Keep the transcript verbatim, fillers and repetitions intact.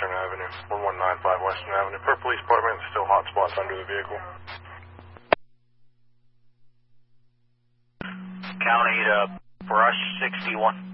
Western Avenue, one one nine five Western Avenue. Per police department, still hot spots under the vehicle. County to brush sixty-one.